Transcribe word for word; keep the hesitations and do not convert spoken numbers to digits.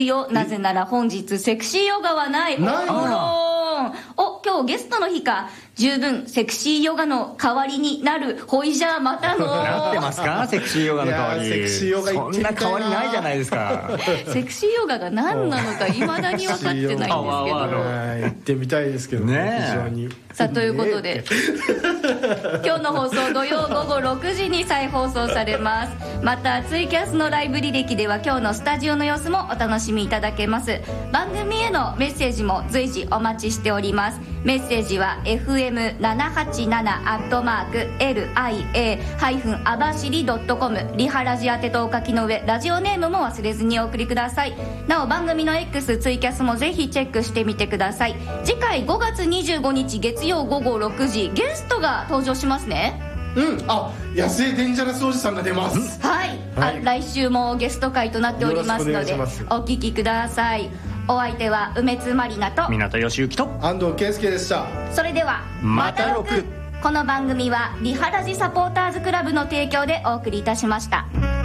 よ。なぜなら本日セクシーヨガはない。 ないのお、今日ゲストの日か。十分セクシーヨガの代わりになる。ほいじゃあまたのなってますかセクシーヨガの代わり。 セクシーヨガ行ってみたいな。 そんな代わりないじゃないですかセクシーヨガが何なのかいまだに分かってないんですけど行ってみたいですけどね、 ね非常に。 さあということで今日の放送土曜午後ろくじに再放送されます。またツイキャスのライブ履歴では今日のスタジオの様子もお楽しみいただけます。番組へのメッセージも随時お待ちしております。メッセージは エフエムななはちなな アットマーク エルアイエー あばしり ドットコム リハラジ宛てとお書きの上、ラジオネームも忘れずにお送りください。なお番組の X ツイキャスもぜひチェックしてみてください。次回ごがつにじゅうごにち月曜午後ろくじ、ゲストが登場しますね。 うん、あ、安江デンジャラスおじさんが出ます。 はい、 はい、 あ、来週もゲスト会となっておりますのでお聞きください。お相手は梅津まりなと港義行と安藤圭介でした。 それではまたろく。 この番組はリハラジサポーターズクラブの提供でお送りいたしました。